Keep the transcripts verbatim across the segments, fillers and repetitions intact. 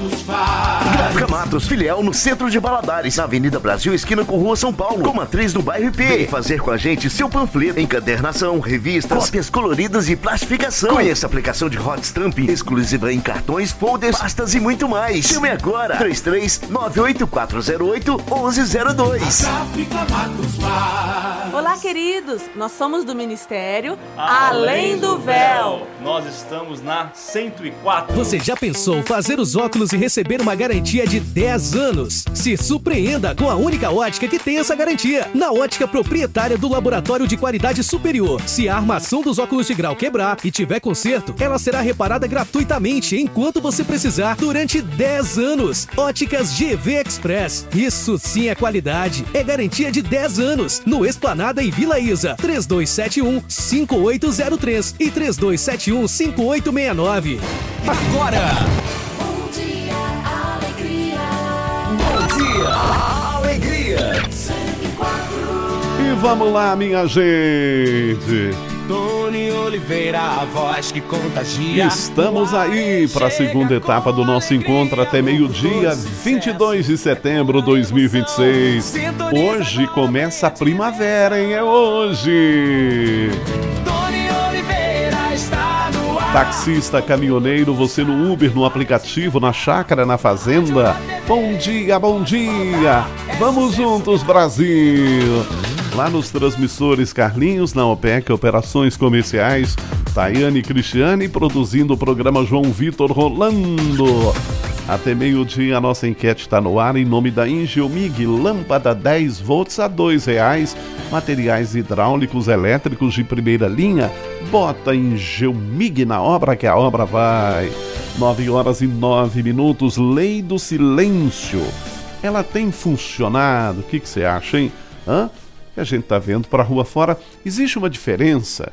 Matos faz. Gráfica Matos, filial no centro de Valadares, na Avenida Brasil, esquina com Rua São Paulo, com matriz do bairro I P. Vem fazer com a gente seu panfleto, encadernação, revistas, cópias coloridas e plastificação. Conheça a aplicação de hot stamping, exclusiva em cartões, folders, pastas e muito mais. Chame agora, três três nove oito quatro zero oito um um zero dois. Gráfica Matos faz. Olá, queridos, nós somos do Ministério Além do Véu. Nós estamos na cento e quatro. Você já pensou fazer os óculos e receber uma garantia de dez anos? Se surpreenda com a única ótica que tem essa garantia. Na ótica proprietária do Laboratório de Qualidade Superior. Se a armação dos óculos de grau quebrar e tiver conserto, ela será reparada gratuitamente enquanto você precisar durante dez anos. Óticas G V Express. Isso sim é qualidade. É garantia de dez anos. No Esplanada e Vila Isa. três dois sete um cinco oito zero três e três dois sete um cinco oito seis nove. Agora! Bom dia, alegria. Bom dia, alegria. cento e quatro. E vamos lá, minha gente. Tony Oliveira, a voz que contagia. Estamos aí para a segunda etapa do nosso encontro até meio-dia, vinte e dois de setembro de dois mil e vinte e seis. Hoje começa a primavera, hein? É hoje. Tony Oliveira está no ar. Taxista, caminhoneiro, você no Uber, no aplicativo, na chácara, na fazenda. Bom dia, bom dia. Vamos juntos, Brasil. Lá nos transmissores Carlinhos, na OPEC, Operações Comerciais, Tayane e Cristiane, produzindo o programa João Vitor rolando. Até meio-dia a nossa enquete está no ar em nome da Engeomig, lâmpada dez volts a dois reais, materiais hidráulicos elétricos de primeira linha, bota Engeomig na obra que a obra vai. nove horas e nove minutos, Lei do Silêncio. Ela tem funcionado? O que que você acha, hein? Hã? Que a gente está vendo para a rua fora, existe uma diferença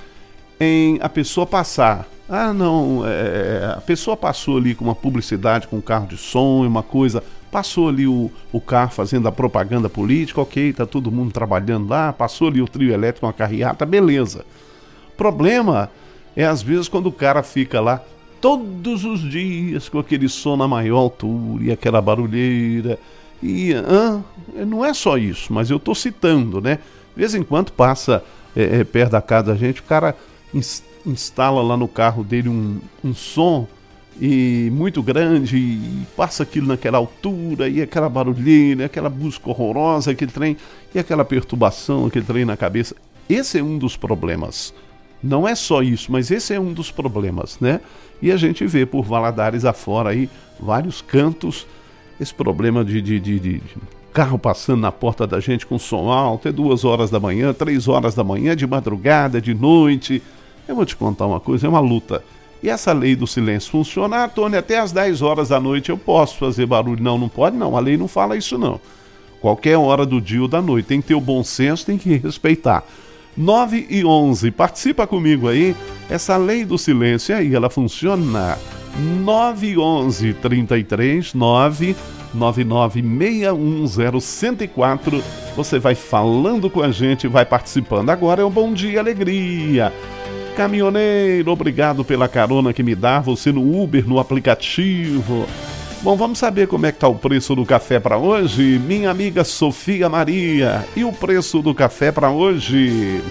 em a pessoa passar. Ah, não, é, a pessoa passou ali com uma publicidade, com um carro de som e uma coisa, passou ali o, o carro fazendo a propaganda política, ok, tá todo mundo trabalhando lá, passou ali o trio elétrico, uma carreata, beleza. O problema é às vezes quando o cara fica lá todos os dias com aquele som na maior altura e aquela barulheira. E ah, não é só isso, mas eu estou citando, né? De vez em quando passa é, é, perto da casa da gente, o cara ins- instala lá no carro dele um, um som e muito grande e passa aquilo naquela altura e aquela barulheira, aquela música horrorosa, aquele trem e aquela perturbação, aquele trem na cabeça. Esse é um dos problemas. Não é só isso, mas esse é um dos problemas, né? E a gente vê por Valadares afora aí vários cantos esse problema de, de, de, de carro passando na porta da gente com som alto, é duas horas da manhã, três horas da manhã, de madrugada, de noite. Eu vou te contar uma coisa, é uma luta. E essa lei do silêncio funciona, Tony, até às dez horas da noite eu posso fazer barulho. Não, não pode não, a lei não fala isso não. Qualquer hora do dia ou da noite, tem que ter o bom senso, tem que respeitar. nove e onze, participa comigo aí, essa lei do silêncio aí, ela funciona... nove onze, trinta e três, nove nove nove seis um zero um quatro. Você vai falando com a gente, vai participando. Agora é o Bom Dia Alegria. Caminhoneiro, obrigado pela carona que me dá, você no Uber, no aplicativo. Bom, vamos saber como é que tá o preço do café para hoje? Minha amiga Sofia Maria, e o preço do café para hoje?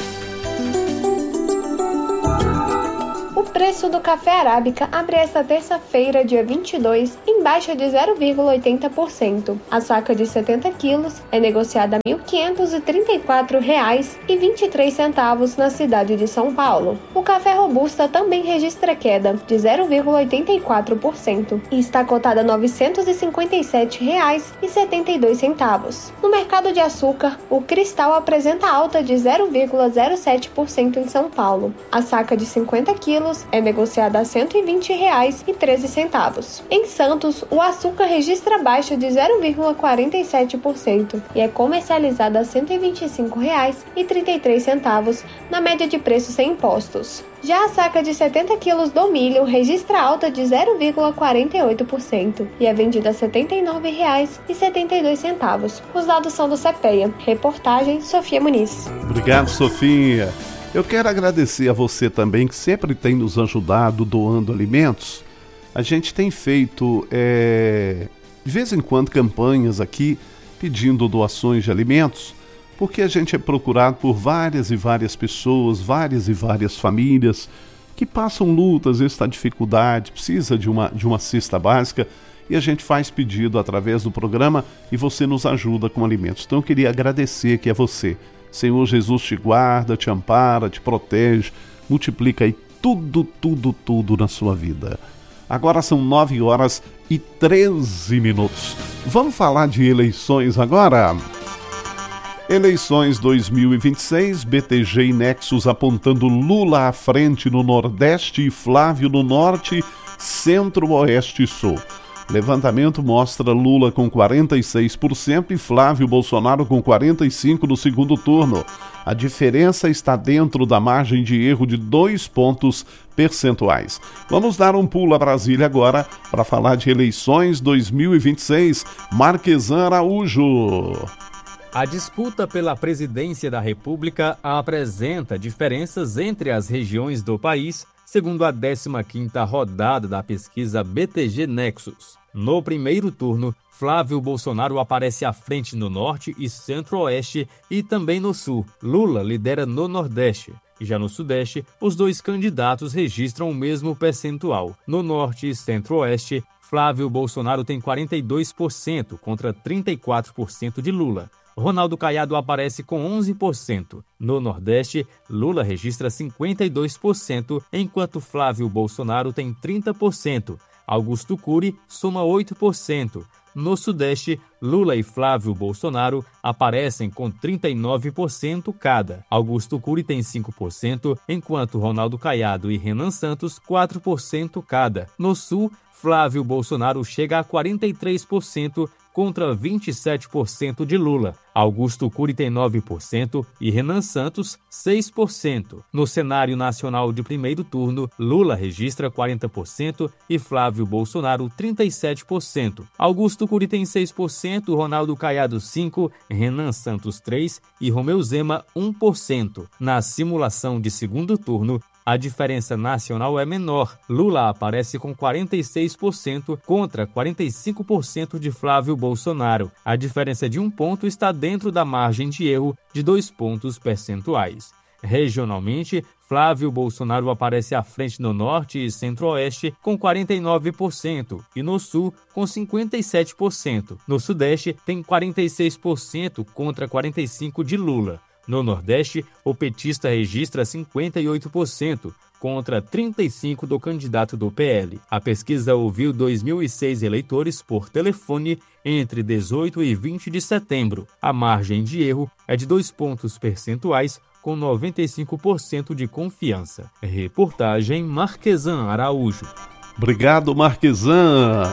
O preço do café arábica abre esta terça-feira, dia vinte e dois, em baixa de zero vírgula oitenta por cento. A saca de setenta quilos é negociada a mil quinhentos e trinta e quatro reais e vinte e três centavos na cidade de São Paulo. O café robusta também registra queda de zero vírgula oitenta e quatro por cento e está cotada a novecentos e cinquenta e sete reais e setenta e dois centavos. No mercado de açúcar, o cristal apresenta alta de zero vírgula zero sete por cento em São Paulo. A saca de cinquenta quilos é negociada a cento e vinte reais e treze centavos. Em Santos, o açúcar registra baixa de zero vírgula quarenta e sete por cento e é comercializada a cento e vinte e cinco reais e trinta e três centavos na média de preço sem impostos. Já a saca de setenta quilos do milho registra alta de zero vírgula quarenta e oito por cento e é vendida a setenta e nove reais e setenta e dois centavos. Os dados são do CEPEA. Reportagem Sofia Muniz. Obrigado, Sofia. Eu quero agradecer a você também que sempre tem nos ajudado doando alimentos. a gente tem feito, é, de vez em quando, campanhas aqui pedindo doações de alimentos, porque a gente é procurado por várias e várias pessoas, várias e várias famílias que passam lutas, esta dificuldade, precisa de uma, de uma cesta básica, e a gente faz pedido através do programa e você nos ajuda com alimentos. Então eu queria agradecer aqui a você. Senhor Jesus te guarda, te ampara, te protege, multiplica aí tudo, tudo, tudo na sua vida. Agora são nove horas e treze minutos. Vamos falar de eleições agora? Eleições dois mil e vinte e seis, B T G e Nexus apontando Lula à frente no Nordeste e Flávio no Norte, Centro, Oeste e Sul. Levantamento mostra Lula com quarenta e seis por cento e Flávio Bolsonaro com quarenta e cinco por cento no segundo turno. A diferença está dentro da margem de erro de dois pontos percentuais. Vamos dar um pulo a Brasília agora para falar de eleições dois mil e vinte e seis. Marquesan Araújo. A disputa pela presidência da República apresenta diferenças entre as regiões do país, segundo a décima quinta rodada da pesquisa B T G Nexus. No primeiro turno, Flávio Bolsonaro aparece à frente no Norte e Centro-Oeste e também no Sul. Lula lidera no Nordeste. Já no Sudeste, os dois candidatos registram o mesmo percentual. No Norte e Centro-Oeste, Flávio Bolsonaro tem quarenta e dois por cento contra trinta e quatro por cento de Lula. Ronaldo Caiado aparece com onze por cento. No Nordeste, Lula registra cinquenta e dois por cento, enquanto Flávio Bolsonaro tem trinta por cento. Augusto Cury soma oito por cento. No Sudeste, Lula e Flávio Bolsonaro aparecem com trinta e nove por cento cada. Augusto Cury tem cinco por cento, enquanto Ronaldo Caiado e Renan Santos quatro por cento cada. No Sul, Flávio Bolsonaro chega a quarenta e três por cento, contra vinte e sete por cento de Lula. Augusto Cury tem nove por cento e Renan Santos seis por cento. No cenário nacional de primeiro turno, Lula registra quarenta por cento e Flávio Bolsonaro trinta e sete por cento. Augusto Cury tem seis por cento, Ronaldo Caiado cinco por cento, Renan Santos três por cento e Romeu Zema um por cento. Na simulação de segundo turno, a diferença nacional é menor. Lula aparece com quarenta e seis por cento contra quarenta e cinco por cento de Flávio Bolsonaro. A diferença de um ponto está dentro da margem de erro de dois pontos percentuais. Regionalmente, Flávio Bolsonaro aparece à frente no Norte e Centro-Oeste com quarenta e nove por cento e no Sul com cinquenta e sete por cento. No Sudeste, tem quarenta e seis por cento contra quarenta e cinco por cento de Lula. No Nordeste, o petista registra cinquenta e oito por cento contra trinta e cinco por cento do candidato do P L. A pesquisa ouviu dois mil e seis eleitores por telefone entre dezoito e vinte de setembro. A margem de erro é de dois pontos percentuais, com noventa e cinco por cento de confiança. Reportagem Marquesan Araújo. Obrigado, Marquesan.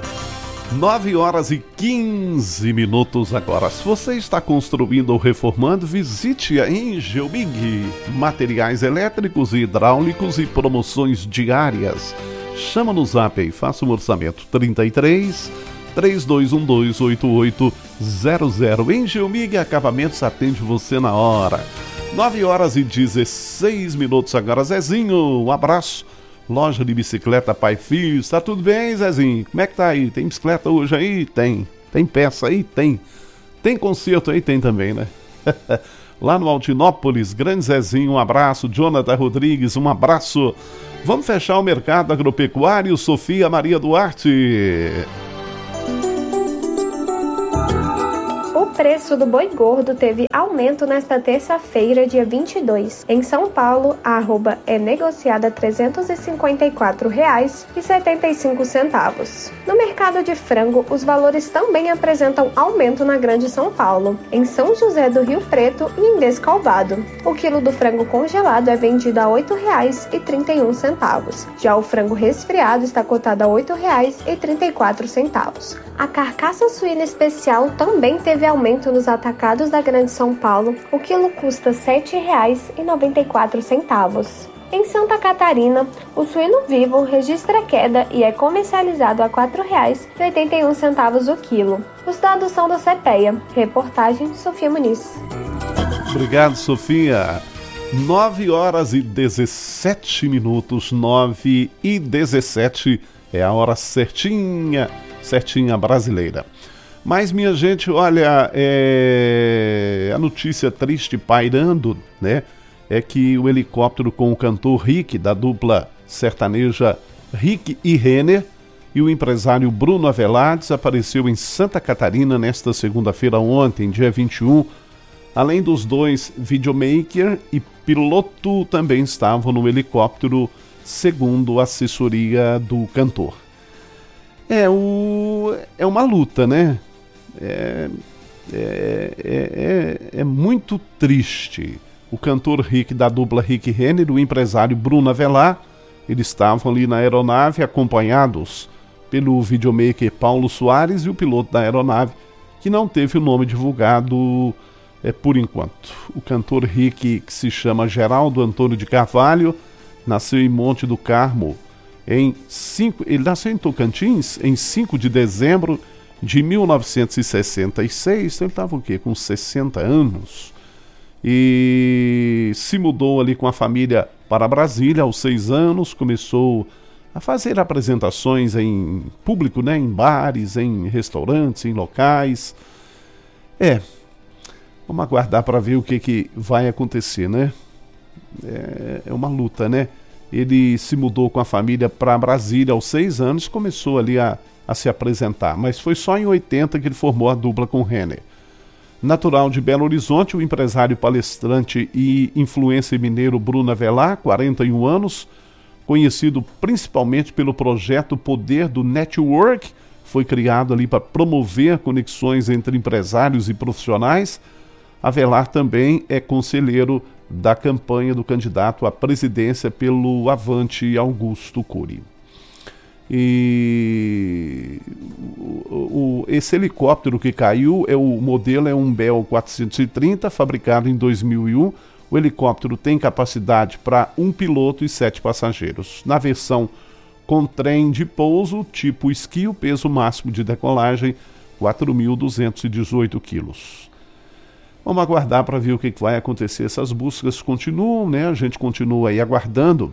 nove horas e quinze minutos agora. Se você está construindo ou reformando, visite a Engelbig. Materiais elétricos e hidráulicos e promoções diárias. Chama no zap e faça um orçamento. trinta e três, três dois um dois, oito oito zero zero. Engelbig Acabamentos atende você na hora. nove horas e dezesseis minutos agora. Zezinho, um abraço. Loja de bicicleta Pai Filho, tá tudo bem, Zezinho? Como é que tá aí? Tem bicicleta hoje aí? Tem. Tem peça aí? Tem. Tem concerto aí? Tem também, né? Lá no Altinópolis, grande Zezinho, um abraço. Jonathan Rodrigues, um abraço. Vamos fechar o mercado agropecuário, Sofia Maria Duarte. O preço do boi gordo teve aumento nesta terça-feira, dia vinte e dois. Em São Paulo, a arroba é negociada a trezentos e cinquenta e quatro reais e setenta e cinco centavos. No mercado de frango, os valores também apresentam aumento na Grande São Paulo, em São José do Rio Preto e em Descalvado. O quilo do frango congelado é vendido a oito reais e trinta e um centavos. Já o frango resfriado está cotado a oito reais e trinta e quatro centavos. A carcaça suína especial também teve aumento nos atacados da Grande São Paulo. O quilo custa sete reais e noventa e quatro centavos. Em Santa Catarina, o suíno vivo registra queda e é comercializado a quatro reais e oitenta e um centavos o quilo. Os dados são da CEPEA. Reportagem Sofia Muniz. Obrigado, Sofia. nove horas e dezessete minutos, nove e dezessete. É a hora certinha, certinha brasileira. Mas, minha gente, olha, é... a notícia triste pairando, né? É que o helicóptero com o cantor Rick, da dupla sertaneja Rick e Renner, e o empresário Bruno Avelar desapareceu em Santa Catarina nesta segunda-feira ontem, dia vinte e um. Além dos dois, videomaker e piloto também estavam no helicóptero, segundo a assessoria do cantor. É, o... é uma luta, né? É... É... É... é muito triste. O cantor Rick, da dupla Rick Renner, e o empresário Bruno Avelar, eles estavam ali na aeronave acompanhados pelo videomaker Paulo Soares e o piloto da aeronave, que não teve o nome divulgado é, por enquanto. O cantor Rick, que se chama Geraldo Antônio de Carvalho, nasceu em Monte do Carmo, em cinco, ele nasceu em Tocantins em cinco de dezembro de mil novecentos e sessenta e seis, então ele estava o quê? Com sessenta anos. E se mudou ali com a família para Brasília aos seis anos, começou a fazer apresentações em público, né, em bares, em restaurantes, em locais. É, vamos aguardar para ver o que, que vai acontecer, né? É, é uma luta, né? Ele se mudou com a família para Brasília aos seis anos, começou ali a, a se apresentar, mas foi só em oitenta que ele formou a dupla com Renner. Natural de Belo Horizonte, o empresário, palestrante e influencer mineiro Bruno Avelar, quarenta e um anos, conhecido principalmente pelo projeto Poder do Network, foi criado ali para promover conexões entre empresários e profissionais. Avelar também é conselheiro da campanha do candidato à presidência pelo Avante, Augusto Cury. E o, o, esse helicóptero que caiu, é o modelo é um Bell quatrocentos e trinta, fabricado em dois mil e um. O helicóptero tem capacidade para um piloto e sete passageiros. Na versão com trem de pouso, tipo esqui, o peso máximo de decolagem, quatro mil duzentos e dezoito quilos. Vamos aguardar para ver o que vai acontecer. Essas buscas continuam, né? A gente continua aí aguardando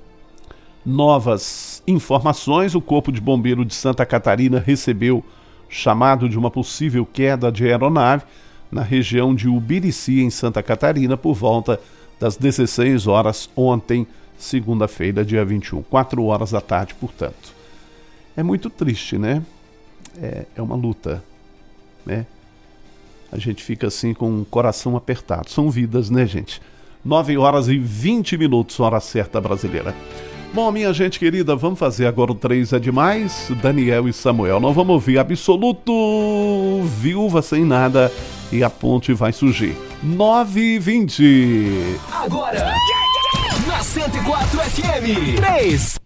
novas informações. O Corpo de Bombeiro de Santa Catarina recebeu chamado de uma possível queda de aeronave na região de Ubirici, em Santa Catarina, por volta das dezesseis horas ontem, segunda-feira, dia vinte e um, quatro horas da tarde, portanto. É muito triste, né? É, é uma luta, né? A gente fica assim com o coração apertado. São vidas, né, gente? nove horas e vinte minutos, hora certa brasileira. Bom, minha gente querida, vamos fazer agora o três é demais, Daniel e Samuel. Nós vamos ouvir Absoluto, Viúva Sem Nada, e a ponte vai surgir. nove e vinte. Agora, na cento e quatro F M, três